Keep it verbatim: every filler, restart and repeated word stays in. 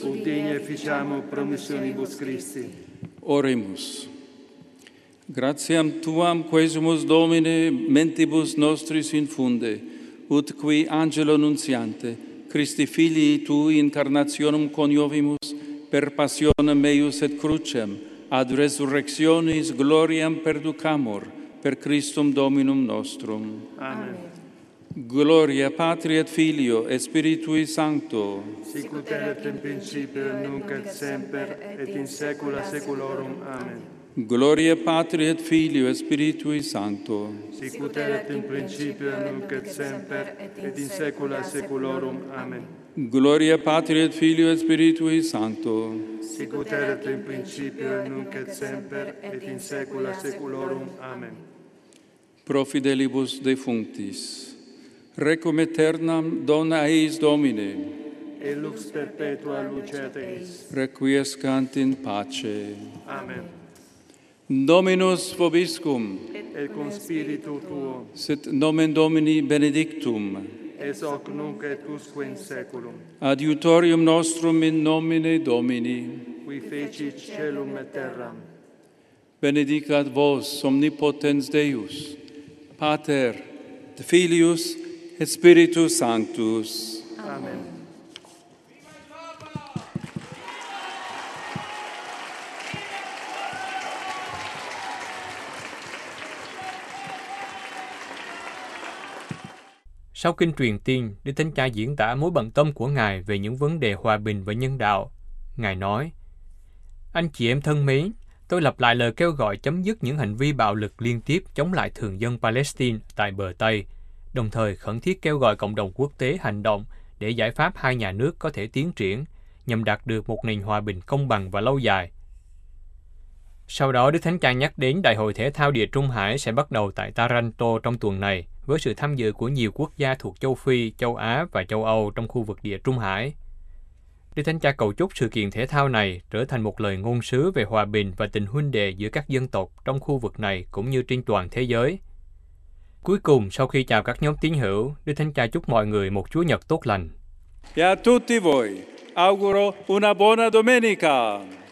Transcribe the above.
Udini e ficiamo promissionibus Christi. Oremus. Gratiam Tuam quesumus Domine mentibus nostris infunde, ut qui angelo nuntiante, Christi Filii Tui incarnationem coniovimus, per passionem meius et crucem, ad resurrectionis gloriam perducamur, per Christum Dominum nostrum. Amen. Gloria Patri et Filio et Spiritui Sancto. Sic ut erat in principio, nunc et semper, et in saecula saeculorum. Amen. Gloria Patri et Filio et Spiritui Sancto. Sic ut erat in principio, nunc et semper, et in saecula saeculorum. Amen. Gloria Patri et Filio et Spiritui Sancto. Sic ut erat in principio, nunc et semper, et in saecula saeculorum. Amen. Pro fidelibus defunctis. Requiem aeternam dona eis Domine. E lux perpetua lucet eis. Requiescant in pace. Amen. Dominus vobiscum. Et cum spiritu tuo. Sit nomen Domini benedictum. Es hoc nunc et usque in saeculum. Adiutorium nostrum in nomine Domini. Qui fecit caelum et terram. Benedicat vos omnipotens Deus, Pater, et Filius, et Spiritus Sanctus. Amen. Sau kinh truyền tiên, Đức Thánh Cha diễn tả mối bận tâm của Ngài về những vấn đề hòa bình và nhân đạo. Ngài nói, anh chị em thân mến, tôi lặp lại lời kêu gọi chấm dứt những hành vi bạo lực liên tiếp chống lại thường dân Palestine tại bờ Tây, đồng thời khẩn thiết kêu gọi cộng đồng quốc tế hành động để giải pháp hai nhà nước có thể tiến triển, nhằm đạt được một nền hòa bình công bằng và lâu dài. Sau đó, Đức Thánh Cha nhắc đến Đại hội Thể thao Địa Trung Hải sẽ bắt đầu tại Taranto trong tuần này, với sự tham dự của nhiều quốc gia thuộc châu Phi, châu Á và châu Âu trong khu vực Địa Trung Hải. Đức Thánh Cha cầu chúc sự kiện thể thao này trở thành một lời ngôn sứ về hòa bình và tình huynh đệ giữa các dân tộc trong khu vực này cũng như trên toàn thế giới. Cuối cùng, sau khi chào các nhóm tín hữu, Đức Thánh Cha chúc mọi người một Chúa Nhật tốt lành. E a tutti voi auguro una buona domenica.